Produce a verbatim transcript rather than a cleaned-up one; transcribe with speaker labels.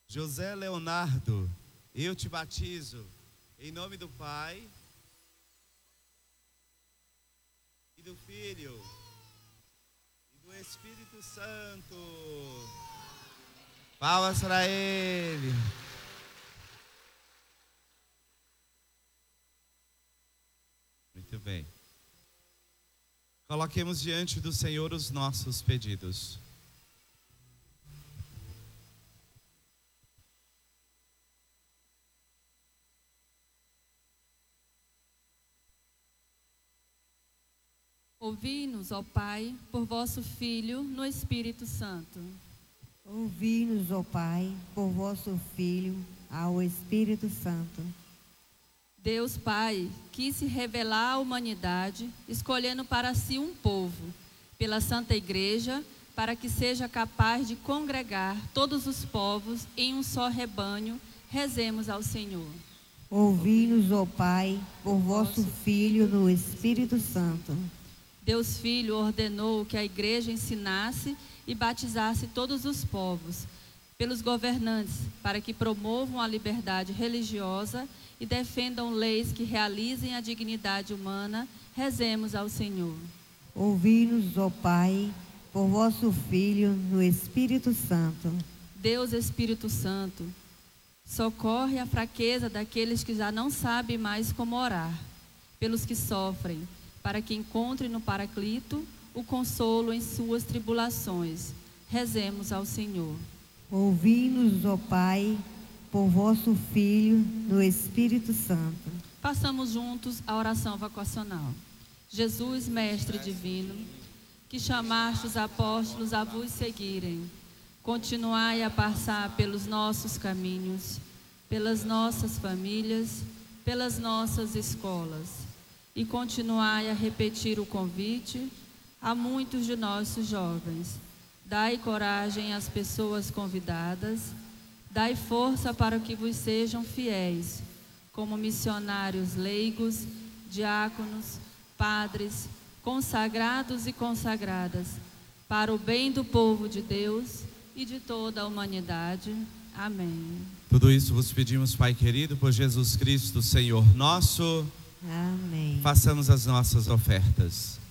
Speaker 1: José Leonardo, eu te batizo em nome do Pai e do Filho e do Espírito Santo. Palmas para ele. Muito bem. Coloquemos diante do Senhor os nossos pedidos.
Speaker 2: Ouvi-nos, ó Pai, por vosso Filho, no Espírito Santo.
Speaker 3: Ouvi-nos, ó Pai, por vosso Filho, ao Espírito Santo.
Speaker 2: Deus Pai, quis se revelar à humanidade, escolhendo para si um povo, pela Santa Igreja, para que seja capaz de congregar todos os povos em um só rebanho. Rezemos ao Senhor.
Speaker 3: Ouvi-nos, ó Pai, por vosso Filho, no Espírito Santo.
Speaker 2: Deus Filho ordenou que a Igreja ensinasse e batizasse todos os povos, pelos governantes, para que promovam a liberdade religiosa e defendam leis que realizem a dignidade humana. Rezemos ao Senhor.
Speaker 3: Ouvi-nos, ó Pai, por vosso Filho, no Espírito Santo.
Speaker 2: Deus Espírito Santo, socorre a fraqueza daqueles que já não sabem mais como orar, pelos que sofrem, para que encontrem no Paraclito o consolo em suas tribulações. Rezemos ao Senhor.
Speaker 3: Ouvi-nos, ó Pai, por vosso Filho, no Espírito Santo.
Speaker 2: Façamos juntos a oração vocacional. Jesus, Mestre Divino, que chamaste os apóstolos a vos seguirem, continuai a passar pelos nossos caminhos, pelas nossas famílias, pelas nossas escolas, e continuai a repetir o convite a muitos de nossos jovens. Dai coragem às pessoas convidadas, dai força para que vos sejam fiéis, como missionários leigos, diáconos, padres, consagrados e consagradas, para o bem do povo de Deus e de toda a humanidade. Amém.
Speaker 1: Tudo isso vos pedimos, Pai querido, por Jesus Cristo, Senhor nosso.
Speaker 3: Amém.
Speaker 1: Façamos as nossas ofertas.